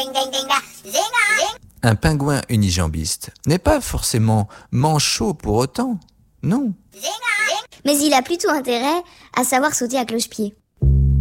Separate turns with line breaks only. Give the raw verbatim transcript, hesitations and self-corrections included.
Un pingouin unijambiste n'est pas forcément manchot pour autant, non.
Mais il a plutôt intérêt à savoir sauter à cloche-pied.